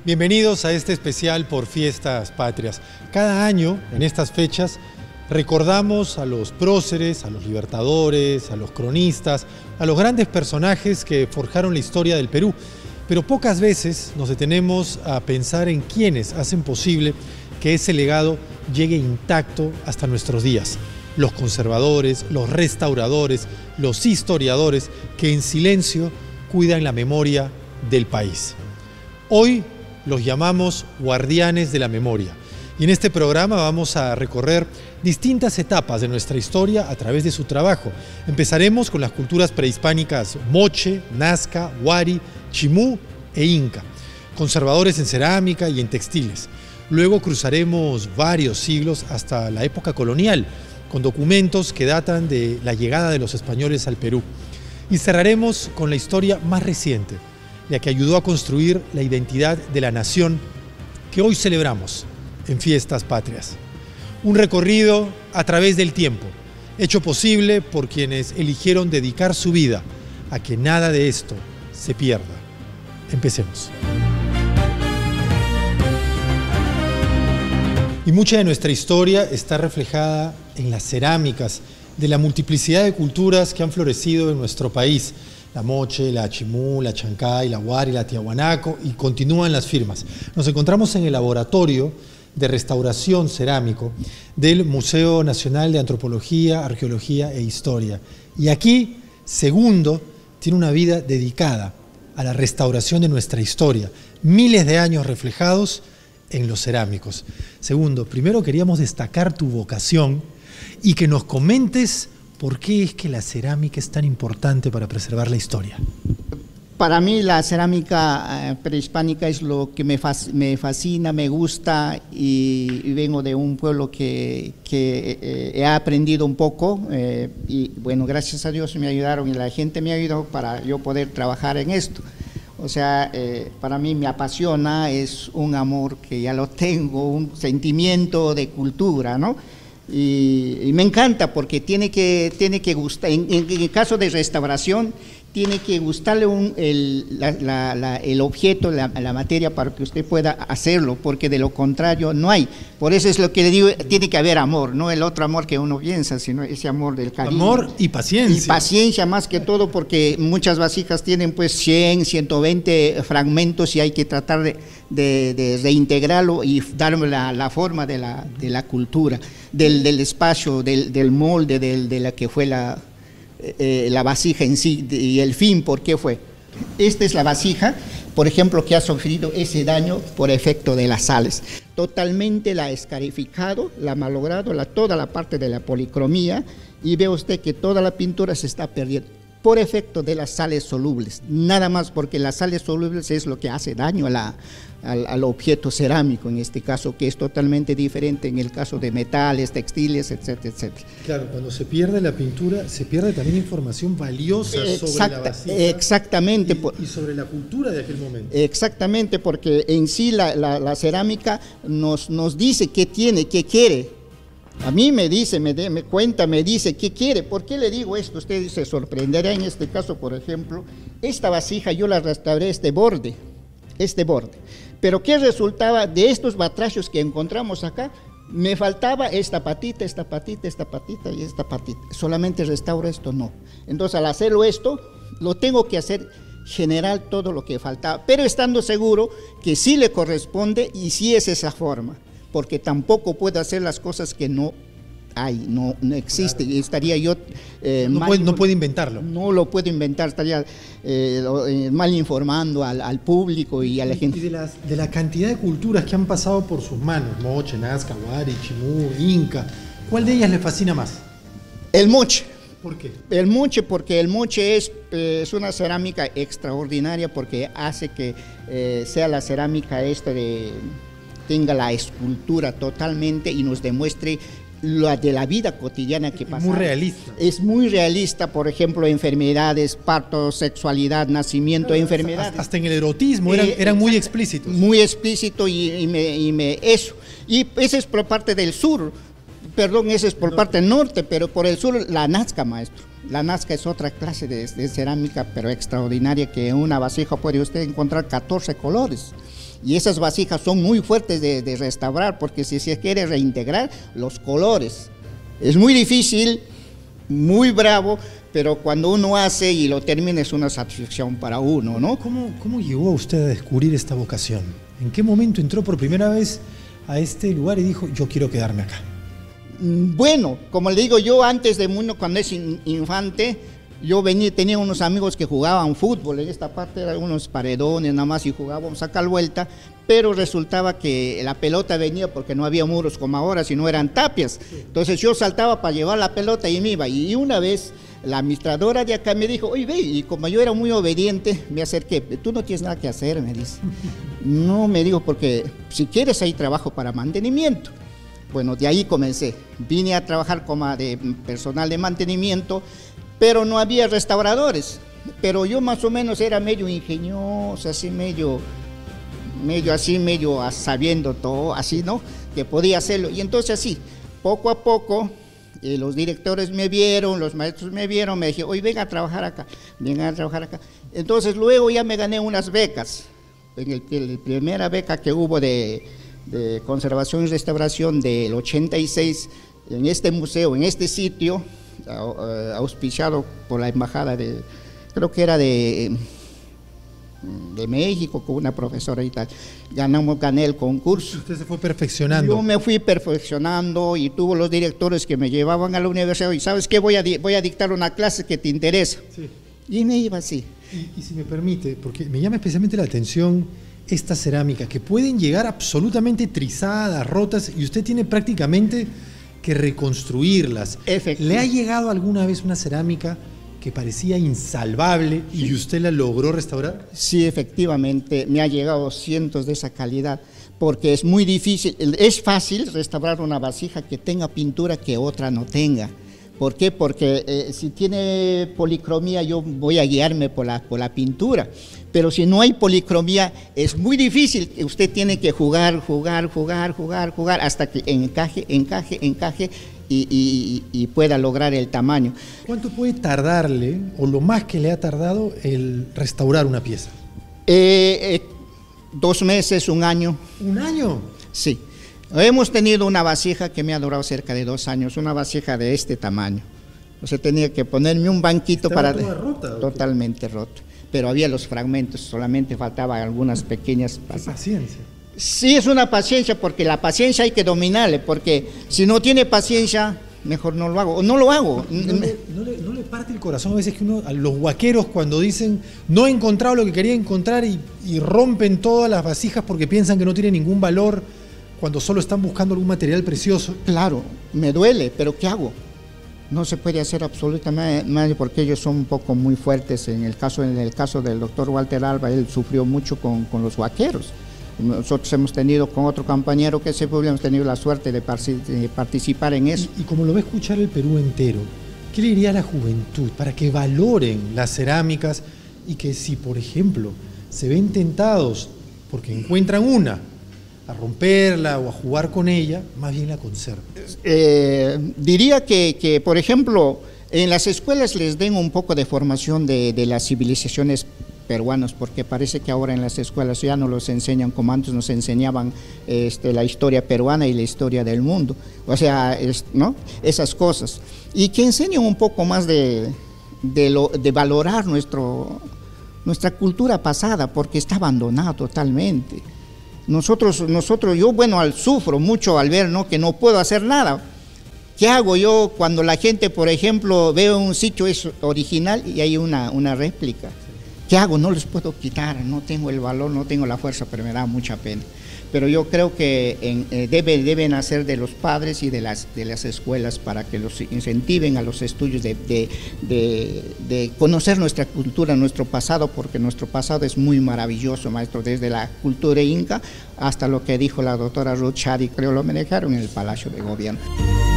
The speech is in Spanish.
Bienvenidos a este especial por Fiestas Patrias. Cada año, en estas fechas, recordamos a los próceres, a los libertadores, a los cronistas, a los grandes personajes que forjaron la historia del Perú. Pero pocas veces nos detenemos a pensar en quiénes hacen posible que ese legado llegue intacto hasta nuestros días. Los conservadores, los restauradores, los historiadores que en silencio cuidan la memoria del país. Hoy los llamamos guardianes de la memoria. Y en este programa vamos a recorrer distintas etapas de nuestra historia a través de su trabajo. Empezaremos con las culturas prehispánicas Moche, Nazca, Huari, Chimú e Inca, conservadores en cerámica y en textiles. Luego cruzaremos varios siglos hasta la época colonial, con documentos que datan de la llegada de los españoles al Perú. Y cerraremos con la historia más reciente, la que ayudó a construir la identidad de la nación que hoy celebramos en Fiestas Patrias. Un recorrido a través del tiempo, hecho posible por quienes eligieron dedicar su vida a que nada de esto se pierda. Empecemos. Y mucha de nuestra historia está reflejada en las cerámicas de la multiplicidad de culturas que han florecido en nuestro país. La Moche, la Chimú, la Chancay, la Huari, la Tiahuanaco, y continúan las firmas. Nos encontramos en el laboratorio de restauración cerámico del Museo Nacional de Antropología, Arqueología e Historia. Y aquí, Segundo tiene una vida dedicada a la restauración de nuestra historia, miles de años reflejados en los cerámicos. Segundo, primero queríamos destacar tu vocación y que nos comentes por qué es que la cerámica es tan importante para preservar la historia. Para mí la cerámica prehispánica es lo que me fascina, me gusta y vengo de un pueblo que he aprendido un poco y bueno, gracias a Dios me ayudaron y la gente me ayudó para yo poder trabajar en esto. O sea, para mí me apasiona, es un amor que ya lo tengo, un sentimiento de cultura, ¿no? Y me encanta porque tiene que gustar, en el caso de restauración, tiene que gustarle el objeto, la materia para que usted pueda hacerlo, porque de lo contrario no hay. Por eso es lo que le digo, tiene que haber amor, no el otro amor que uno piensa, sino ese amor del cariño. Amor y paciencia. Y paciencia más que todo, porque muchas vasijas tienen pues 100, 120 fragmentos y hay que tratar de reintegrarlo y darle la forma de la cultura, del espacio, del molde, de la que fue la vasija en sí y el fin, ¿por qué fue? Esta es la vasija, por ejemplo, que ha sufrido ese daño por efecto de las sales. Totalmente la ha escarificado, la ha malogrado, toda la parte de la policromía, y ve usted que toda la pintura se está perdiendo por efecto de las sales solubles, nada más, porque las sales solubles es lo que hace daño al objeto cerámico, en este caso, que es totalmente diferente en el caso de metales, textiles, etcétera, etcétera. Claro, cuando se pierde la pintura, se pierde también información valiosa sobre la vasija. Exactamente. Y sobre la cultura de aquel momento. Exactamente, porque en sí la cerámica nos dice qué tiene, qué quiere. A mí me dice, me cuenta, me dice qué quiere. ¿Por qué le digo esto? Usted se sorprenderá en este caso, por ejemplo, esta vasija yo la restauré este borde. Pero ¿qué resultaba de estos batrachos que encontramos acá? Me faltaba esta patita y esta patita. Solamente restauro esto, no. Entonces al hacerlo esto, lo tengo que hacer general todo lo que faltaba, pero estando seguro que sí le corresponde y sí es esa forma. Porque tampoco puedo hacer las cosas que no hay, no existe. Claro. Estaría yo no puede inventarlo. No lo puedo inventar, estaría mal informando al público y a la gente. Y de la cantidad de culturas que han pasado por sus manos, Moche, Nazca, Huari, Chimú, Inca, ¿cuál de ellas le fascina más? El Moche. ¿Por qué? El Moche, porque el Moche es una cerámica extraordinaria, porque hace que sea la cerámica tenga la escultura totalmente y nos demuestre lo de la vida cotidiana que pasa. Muy realista. Es muy realista, por ejemplo, enfermedades, parto, sexualidad, nacimiento, claro, enfermedades. Hasta en el erotismo eran muy explícitos. Muy explícito eso. Y ese es por parte del sur, ese es por parte del norte, pero por el sur la Nazca, maestro. La Nazca es otra clase de cerámica, pero extraordinaria, que en una vasija puede usted encontrar 14 colores. Y esas vasijas son muy fuertes de restaurar, porque si se quiere reintegrar los colores, es muy difícil, muy bravo, pero cuando uno hace y lo termina es una satisfacción para uno, ¿no? ¿Cómo llegó a usted a descubrir esta vocación? ¿En qué momento entró por primera vez a este lugar y dijo, yo quiero quedarme acá? Bueno, como le digo, yo antes de mundo, cuando es infante, yo tenía unos amigos que jugaban fútbol, en esta parte eran unos paredones nada más y jugábamos a cal vuelta, pero resultaba que la pelota venía porque no había muros como ahora, sino eran tapias. Entonces yo saltaba para llevar la pelota y me iba. Y una vez la administradora de acá me dijo, oye, ve, y como yo era muy obediente, me acerqué, tú no tienes nada que hacer, me dice. No, me dijo, porque si quieres hay trabajo para mantenimiento. Bueno, de ahí comencé. Vine a trabajar como de personal de mantenimiento, pero no había restauradores. Pero yo más o menos era medio ingenioso, así medio sabiendo todo, así, ¿no? Que podía hacerlo. Y entonces así, poco a poco, los directores me vieron, los maestros me vieron, me dijeron, oye, venga a trabajar acá, venga a trabajar acá. Entonces luego ya me gané unas becas. En la primera beca que hubo de conservación y restauración del 86, en este museo, en este sitio, auspiciado por la embajada creo que era de México, con una profesora y tal, gané el concurso. Usted se fue perfeccionando. Yo me fui perfeccionando y tuvo los directores que me llevaban a la universidad y ¿sabes qué? Voy a dictar una clase que te interesa. Sí. Y me iba así. Y si me permite, porque me llama especialmente la atención estas cerámicas que pueden llegar absolutamente trizadas, rotas, y usted tiene prácticamente que reconstruirlas. ¿Le ha llegado alguna vez una cerámica que parecía insalvable y usted la logró restaurar? Sí, efectivamente, me ha llegado cientos de esa calidad, porque es muy difícil, es fácil restaurar una vasija que tenga pintura que otra no tenga. ¿Por qué? Porque si tiene policromía yo voy a guiarme por la pintura, pero si no hay policromía es muy difícil, usted tiene que jugar hasta que encaje y pueda lograr el tamaño. ¿Cuánto puede tardarle, o lo más que le ha tardado, el restaurar una pieza? 2 meses, 1 año. ¿1 año? Sí. Hemos tenido una vasija que me ha durado cerca de 2 años, una vasija de este tamaño. O sea, tenía que ponerme un banquito para... ¿Estaba toda rota? Totalmente rota. Pero había los fragmentos, solamente faltaban algunas pequeñas... ¡Qué paciencia! Sí, es una paciencia, porque la paciencia hay que dominarle, porque si no tiene paciencia, mejor no lo hago, o no lo hago. ¿No le parte el corazón a veces que a los huaqueros cuando dicen no he encontrado lo que quería encontrar y rompen todas las vasijas porque piensan que no tiene ningún valor cuando solo están buscando algún material precioso? Claro, me duele, pero ¿qué hago? No se puede hacer absolutamente nada porque ellos son un poco muy fuertes. En el caso del doctor Walter Alba, él sufrió mucho con los huaqueros. Nosotros hemos tenido con otro compañero que hemos tenido la suerte de participar en eso. Y como lo va a escuchar el Perú entero, ¿qué le diría a la juventud para que valoren las cerámicas y que si, por ejemplo, se ven tentados porque encuentran una, a romperla o a jugar con ella, más bien la conserven? Diría que, por ejemplo, en las escuelas les den un poco de formación de las civilizaciones peruanos, porque parece que ahora en las escuelas ya no los enseñan como antes nos enseñaban la historia peruana y la historia del mundo, o sea, ¿no? Esas cosas, y que enseñen un poco más de valorar nuestra cultura pasada, porque está abandonada totalmente. Nosotros, yo, bueno, sufro mucho al ver, ¿no?, que no puedo hacer nada. ¿Qué hago yo cuando la gente, por ejemplo, veo un sitio es original y hay una réplica? ¿Qué hago? No les puedo quitar, no tengo el valor, no tengo la fuerza, pero me da mucha pena. Pero yo creo que deben hacer de los padres y de las escuelas para que los incentiven a los estudios de conocer nuestra cultura, nuestro pasado, porque nuestro pasado es muy maravilloso, maestro, desde la cultura inca hasta lo que dijo la doctora Ruth Shadi, creo lo manejaron en el Palacio de Gobierno.